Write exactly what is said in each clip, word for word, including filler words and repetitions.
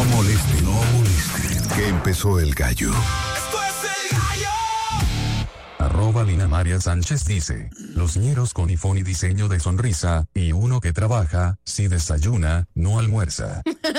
moleste, no moleste. Que empezó el gallo. ¡Esto es el gallo! Arroba Lina María Sánchez dice: los ñeros con iPhone y diseño de sonrisa, y uno que trabaja, si desayuna, no almuerza.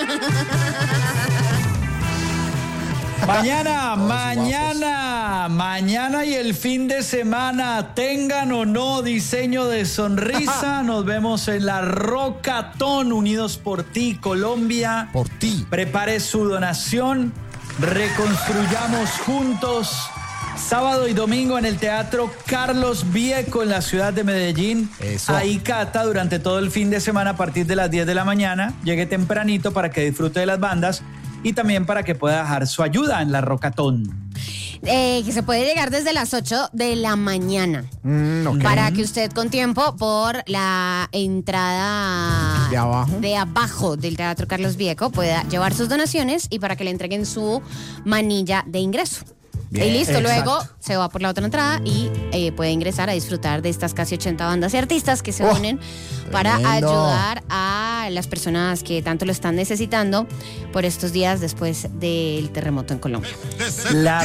Mañana, mañana, mañana y el fin de semana, tengan o no diseño de sonrisa, nos vemos en la Rocatón, Unidos por Ti, Colombia. Por ti. Prepare su donación, reconstruyamos juntos. Sábado y domingo en el Teatro Carlos Vieco en la ciudad de Medellín. Eso. Ahí cata durante todo el fin de semana a partir de las diez de la mañana. Llegue tempranito para que disfrute de las bandas y también para que pueda dejar su ayuda en la Rocatón. Eh, que se puede llegar desde las ocho de la mañana. Mm, okay. Para que usted con tiempo por la entrada de abajo. de abajo del Teatro Carlos Vieco pueda llevar sus donaciones y para que le entreguen su manilla de ingreso. Bien, y listo, exacto. luego se va por la otra entrada y eh, puede ingresar a disfrutar de estas casi ochenta bandas y artistas que se Oh, unen para tremendo. ayudar a las personas que tanto lo están necesitando por estos días después del terremoto en Colombia. La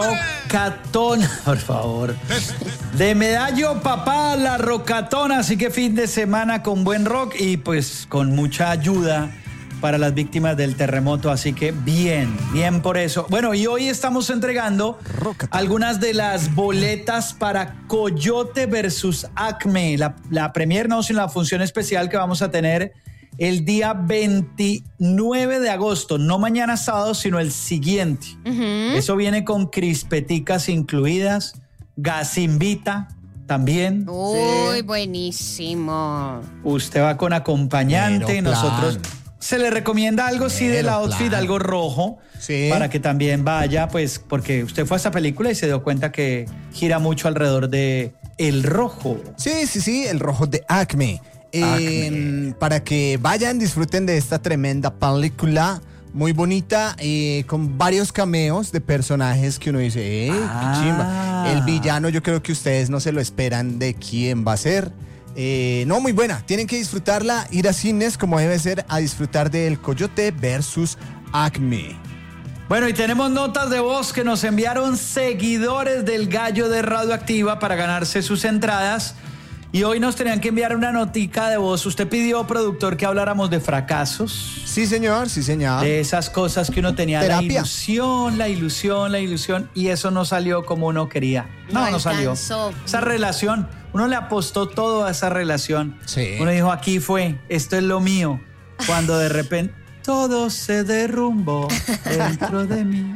Rocatón, por favor. De Medallo, papá, la Rocatón. Así que fin de semana con buen rock y pues con mucha ayuda para las víctimas del terremoto, así que bien, bien por eso. Bueno, y hoy estamos entregando Rocatón. algunas de las boletas para Coyote versus Acme, la, la premier, no, sino la función especial que vamos a tener el día veintinueve de agosto, no mañana sábado, sino el siguiente. Uh-huh. Eso viene con crispeticas incluidas, gasimbita también. Uy, buenísimo. Usted va con acompañante, Mero plan. nosotros... Se le recomienda algo, sí, del Mero outfit, plan. algo rojo, Sí. para que también vaya, pues, porque usted fue a esta película y se dio cuenta que gira mucho alrededor de el rojo. Sí, sí, sí, el rojo de Acme. Eh, Acme. Para que vayan, disfruten de esta tremenda película, muy bonita, eh, con varios cameos de personajes que uno dice, ¡eh, Ah. qué chimba! El villano, yo creo que ustedes no se lo esperan de quién va a ser. Eh, no, muy buena, tienen que disfrutarla, ir a cines como debe ser, a disfrutar del Coyote versus Acme. Bueno, y tenemos notas de voz que nos enviaron seguidores del Gallo de Radioactiva para ganarse sus entradas. Y hoy nos tenían que enviar una notica de voz. Usted pidió, productor, que habláramos de fracasos. Sí, señor, sí, señor. De esas cosas que uno tenía, Terapia. la ilusión, la ilusión, la ilusión, y eso no salió como uno quería. No, No no, salió. alcanzó. Esa relación, uno le apostó todo a esa relación. Sí. Uno dijo, aquí fue, esto es lo mío. Cuando de repente todo se derrumbó dentro de mí.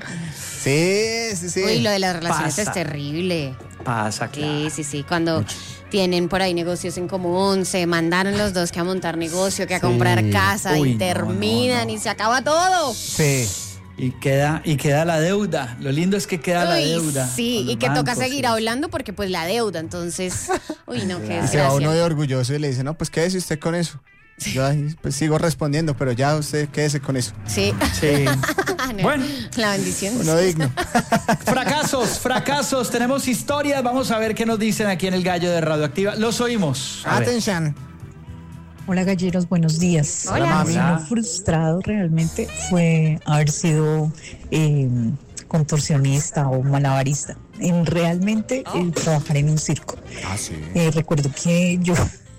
Sí, sí, sí. Uy, lo de las relaciones Pasa. es terrible. Pasa, claro. Sí, sí, sí. Cuando tienen por ahí negocios en común, se mandaron los dos que a montar negocio, que a Sí. comprar casa Uy, y no, terminan no, no. y se acaba todo. Sí. Y queda, y queda la deuda. Lo lindo es que queda la Uy, deuda. sí, con y los que toca bancos, seguir sí. hablando porque pues la deuda, entonces, uy, no, qué Y se va uno de desgracia. orgulloso y le dice, no, pues quédese usted con eso. Yo ahí, pues sigo respondiendo, pero ya usted quédese con eso. Sí. Sí. No, Bueno. la bendición. Uno digno. Fracasos, fracasos. Tenemos historias. Vamos a ver qué nos dicen aquí en el Gallo de Radioactiva. Los oímos. A ver. Atención. Hola galleros, buenos días. Hola. Mami. Hola. Lo frustrado realmente fue haber sido eh, contorsionista o malabarista. En realmente eh, trabajar en un circo. Ah, sí. Eh, recuerdo que yo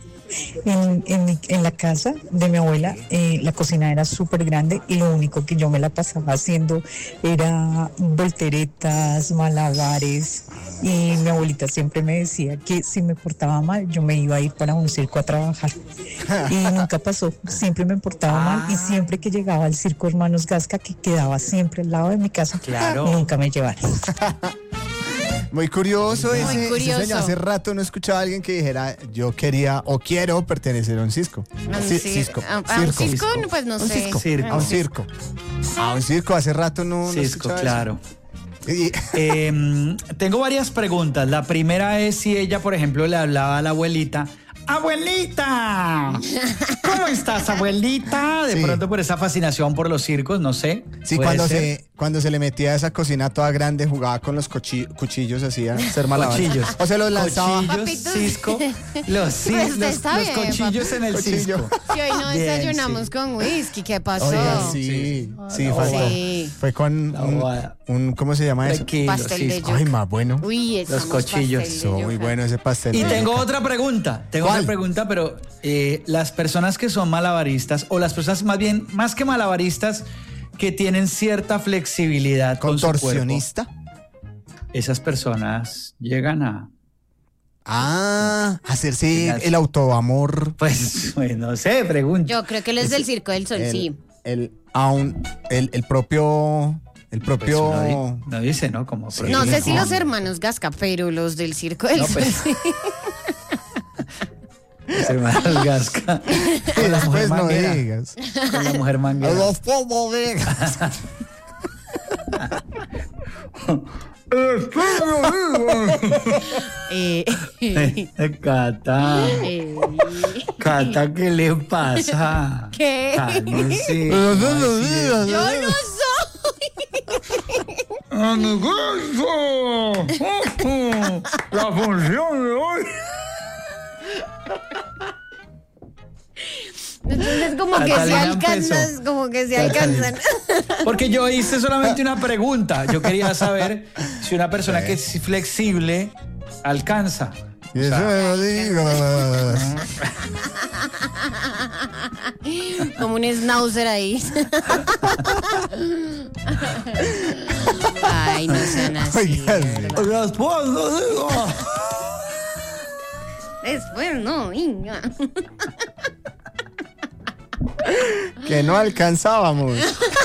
en, en, mi- en la casa de mi abuela eh, la cocina era súper grande y lo único que yo me la pasaba haciendo era volteretas, malabares, y mi abuelita siempre me decía que si me portaba mal yo me iba a ir para un circo a trabajar y nunca pasó, siempre me portaba mal y siempre que llegaba al circo Hermanos Gasca, que quedaba siempre al lado de mi casa, Claro. nunca me llevaron. Muy curioso Muy ese, ese curioso. señor. Hace rato no escuchaba a alguien que dijera yo quería o quiero pertenecer a un cisco. A un Sí, cir- cisco. a- a un cisco, no, pues no A un sé. cisco. Circo. A un circo. A un circo. Hace rato no, no Cisco, escuchaba claro. eso. Y- Eh, tengo varias preguntas. La primera es si ella, por ejemplo, le hablaba a la abuelita. ¡Abuelita! ¿Cómo estás, abuelita? De Sí. pronto por esa fascinación por los circos, no sé. Sí, puede cuando ser. se, Cuando se le metía a esa cocina toda grande, jugaba con los cochi- cuchillos, hacía ser malabares. Cuchillos. O se los lanzaba. Cochillos, Papitos. Cisco. Los, ci- Pues los, está los bien, cochillos en el Cochillo. Cisco. Si hoy no Bien, desayunamos sí. con whisky, ¿qué pasó? Oiga, sí, sí, la fue, bobada. fue con La un, bobada. un- ¿cómo se llama eso? Tranquilo, Pastel de Cisco. yuca. Ay, más bueno. Uy, estamos cochillos. pastel de Estuvo muy yuca. bueno ese pastel. Y de tengo yuca. otra pregunta, tengo ¿Cuál? otra pregunta, pero eh, las personas que son malabaristas, o las personas más bien, más que malabaristas, que tienen cierta flexibilidad con su cuerpo, ¿Contorsionista? esas personas llegan a, Ah, hacerse Gimnasio. el autoamor. pues, pues, no sé, pregunto. Yo creo que él es del Circo del Sol, el, sí. El, aún, el, el propio. El Pues propio. no, di- no dice, ¿no? Como Sí. No sé si no. los hermanos Gasca, pero los del Circo del No, Sol, pues. sí. Los hermanos Gasca. Con la mujer Después no manguera. digas. Con la mujer manguera. Después no digas. Eh, Cata, eh, Cata, ¿qué le pasa? ¿Qué? Cálmese. no digas. Yo no soy. ¡Amigazo! La función de hoy. Entonces como que se Catalina alcanzan, empezó. como que se Catalina. alcanzan. Porque yo hice solamente una pregunta. Yo quería saber si una persona que es flexible alcanza. Y eso no digas. Como un schnauzer ahí. Ay, no sean así. Oiga, sí. ¿verdad? Después lo digo. Después no, venga. Que no alcanzábamos.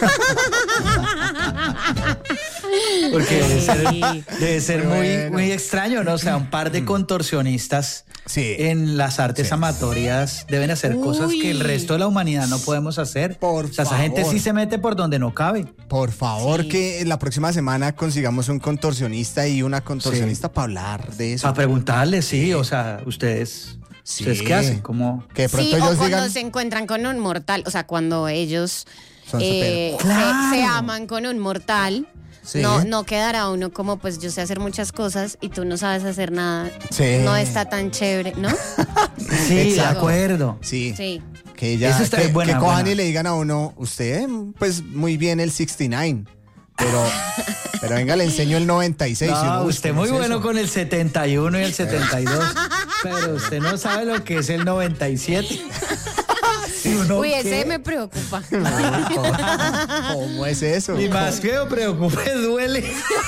Porque debe ser, Sí. debe ser muy, Bueno. muy extraño, ¿no? O sea, un par de contorsionistas Sí. en las artes Sí. amatorias deben hacer cosas que el Uy. resto de la humanidad no podemos hacer. Por o sea, esa gente favor. sí se mete por donde no cabe. Por favor, Sí. que la próxima semana consigamos un contorsionista y una contorsionista para hablar de eso. Para preguntarles, sí, o sea, ustedes, Sí. ¿ustedes qué hacen? ¿Cómo? Que de pronto Sí, o ellos cuando digan. se encuentran con un mortal, o sea, cuando ellos Son eh, súper- se, ¡Claro! se aman con un mortal, Sí. no, no quedará uno como, pues yo sé hacer muchas cosas y tú no sabes hacer nada. Sí. No está tan chévere, ¿no? Sí, de Exacto. acuerdo. Sí. Sí. Que ya Eso está que, buena, que cojan buena. y le digan a uno, usted, pues muy bien el sesenta y nueve, pero, pero venga, le enseño el noventa y seis. Y No, uno, uy, usted ¿cómo muy es bueno eso? con el setenta y uno y el setenta y dos, pero usted no sabe lo que es el noventa y siete. ¿Y uno Uy, qué? ese me preocupa. ¿Cómo es eso? Y más que me preocupe, duele.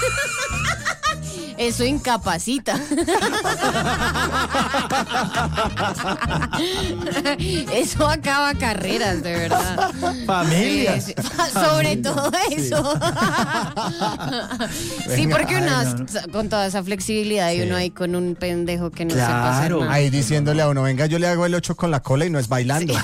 Eso incapacita. Eso acaba carreras, de verdad. Familias. Sí, sí. Sobre todo eso. Sí, porque uno Ay, no, con toda esa flexibilidad y uno ahí con un pendejo que no sepa hacer Claro. nada. Ahí diciéndole a uno, venga, yo le hago el ocho con la cola y no es bailando.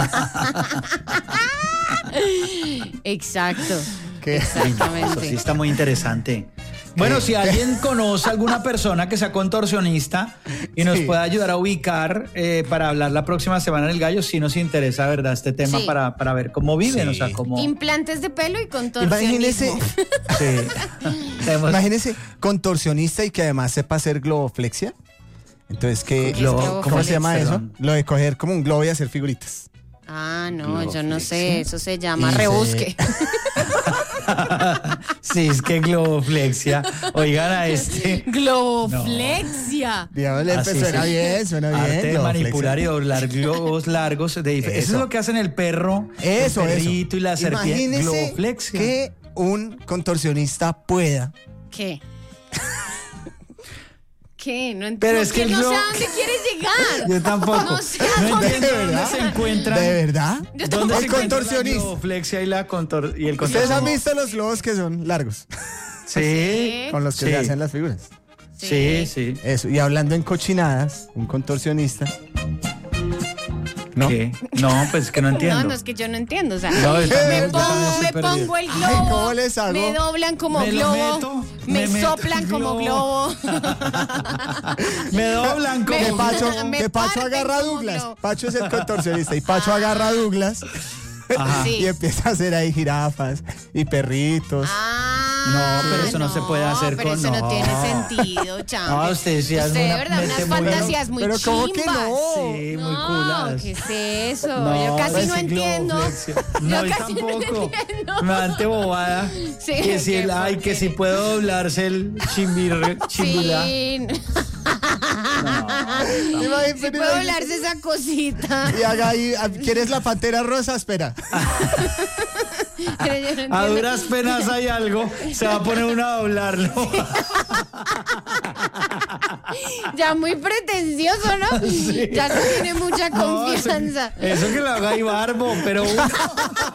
Exacto. ¿Qué? Eso sí Exactamente. está muy interesante. Bueno, si alguien conoce a alguna persona que sea contorsionista y nos Sí. pueda ayudar a ubicar eh, para hablar la próxima semana en el gallo, sí nos interesa, ¿verdad? Este tema Sí. para, para ver cómo viven, Sí. o sea, cómo... Implantes de pelo y contorsionismo. Imagínese, Sí. Tenemos- imagínese, contorsionista y que además sepa hacer globoflexia. Entonces, ¿qué, ¿Qué es lo- globoflexia? ¿cómo se llama eso? Perdón. Lo de coger como un globo y hacer figuritas. Ah, no, yo no Globoflexia. sé. Eso se llama Y se- rebusque. Sí, es que globoflexia. Oigan a este... Globoflexia. Diablo, Así suena sí. bien, suena bien. Arte de globoflexia. manipular y doblar globos largos. De dif- eso. Eso. es lo que hacen el perro, Eso, el eso. perrito y la serpiente. Imagínese Globoflexia. que un contorsionista pueda. ¿Qué? ¿Qué? No entiendo. Pero es que el no sé globo- a dónde quieres llegar. Yo tampoco. No sé a No dónde- entiendo ¿De dónde verdad? se encuentran. ¿De verdad? Yo ¿Dónde tampoco se El encuentra contorsionista. la globoflexia y, la contor y el Ustedes contorsionismo? han visto los globos que son largos, Sí. con los que Sí. se hacen las figuras. Sí, sí. Eso, y hablando en cochinadas, un contorsionista. ¿No? ¿Qué? No, pues que no entiendo. No, no, es que yo no entiendo. O sea, No, yo también- me yo también pongo, estoy me perdido. pongo el Ay, globo. ¿cómo les hago? Me doblan como Me lo globo. meto, me me meto soplan el como globo. globo. Me doblan como... Me- Que Pacho, Me que Pacho parten agarra a como Douglas. globo. Pacho es el contorsionista y Pacho agarra a Douglas Ajá. Sí. Y empieza a hacer ahí jirafas y perritos. Ah, No, pero eso no se puede hacer pero con- eso no, no. tiene sentido, chamo. No, usted sí hace Usted, una de verdad, mente unas muy- fantasías muy Pero ¿cómo que chimbas. no? Sí, muy No, culas. ¿qué es eso? No, Yo casi no reciclo, entiendo. flexión. No, Yo yo casi no tampoco. entiendo. Me dan bobada. Sí, que si que el, ay, por que qué. si puedo doblarse el chimbir, chimbula. Sí. Imagínate, Sí puede volarse esa cosita. Y haga ahí, ¿quieres la pantera rosa? Espera. Pero yo no A entiendo. duras penas hay algo. Se va a poner uno a doblarlo. Ya muy pretencioso, ¿no? Ya se tiene mucha No, eso, confianza. eso que lo haga ahí barbo, pero uno.